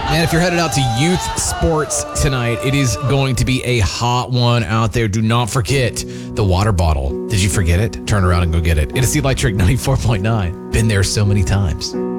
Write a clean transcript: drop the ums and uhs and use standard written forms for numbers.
And if you're headed out to youth sports tonight, it is going to be a hot one out there. Do not forget the water bottle. Did you forget it? Turn around and go get it. It is the Electric 94.9. Been there so many times.